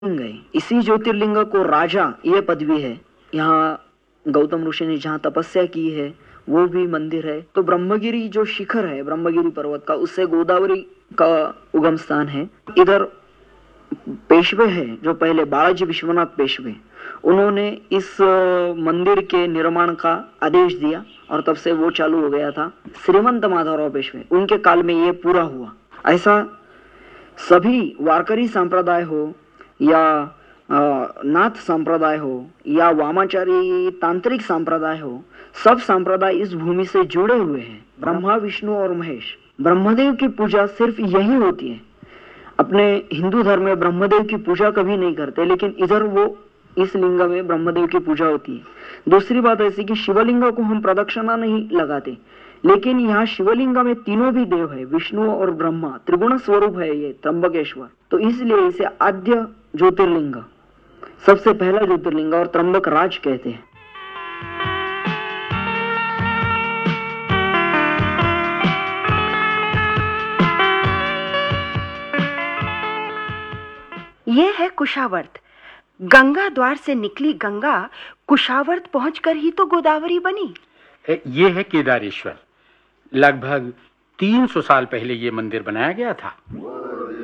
गए। इसी ज्योतिर्लिंग को राजा ये पदवी है। यहाँ गौतम ऋषि ने जहाँ तपस्या की है वो भी मंदिर है। तो ब्रह्मगिरी जो शिखर है ब्रह्मगिरी पर्वत का, उससे गोदावरी का उगम स्थान है। इधर पेशवे है जो पहले बालाजी विश्वनाथ पेशवे, उन्होंने इस मंदिर के निर्माण का आदेश दिया और तब से वो चालू हो गया था। श्रीमंत माधवराव पेशवे, उनके काल में ये पूरा हुआ। ऐसा सभी वारकरी संप्रदाय हो या नाथ संप्रदाय हो या वामाचारी तांत्रिक संप्रदाय हो, सब संप्रदाय इस भूमि से जुड़े हुए हैं। ब्रह्मा विष्णु और महेश, ब्रह्मदेव की पूजा सिर्फ यही होती है। अपने हिंदू धर्म में ब्रह्मदेव की पूजा कभी नहीं करते, लेकिन इधर वो इस लिंग में ब्रह्मदेव की पूजा होती है। दूसरी बात ऐसी कि शिवलिंग को हम प्रदक्षिणा नहीं लगाते, लेकिन यहाँ शिवलिंग में तीनों भी देव है, विष्णु और ब्रह्मा, त्रिगुण स्वरूप है ये त्र्यंबकेश्वर। तो इसलिए इसे आद्य ज्योतिर्लिंग, सबसे पहला ज्योतिर्लिंग और त्र्यंबक राज कहते हैं। ये है कुशावर्त। गंगा द्वार से निकली गंगा कुशावर्त पहुंचकर ही तो गोदावरी बनी। ये है केदारेश्वर। लगभग 300 साल पहले ये मंदिर बनाया गया था।